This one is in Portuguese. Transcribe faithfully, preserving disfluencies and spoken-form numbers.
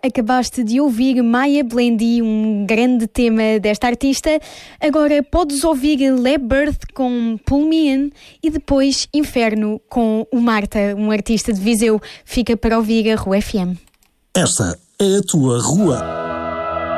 acabaste de ouvir Maya Blendi, um grande tema desta artista. Agora podes ouvir Lebirth com Pull Me In e depois Inferno com o Marta, um artista de Viseu. Fica para ouvir a Rua F M. Esta é a tua rua.